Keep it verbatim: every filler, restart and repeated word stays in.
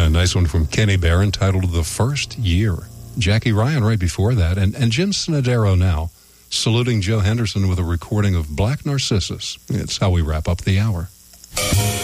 A nice one from Kenny Bear entitled The First Year. Jackie Ryan right before that, and, and Jim Snodero now, saluting Joe Henderson with a recording of Black Narcissus. It's how we wrap up the hour.